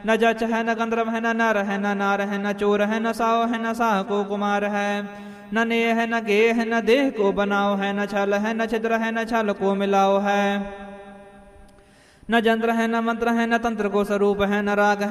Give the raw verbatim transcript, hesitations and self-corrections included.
न जच है न गंधर्व है न नर है न नार है न चोर है न साव है न साह को कुमार है न नेह है न गेह है न देह को बनाओ है न छल है न छिद्र है न छल को मिलाओ है न जंत्र है न मंत्र है न तंत्र को स्वरूप है न राग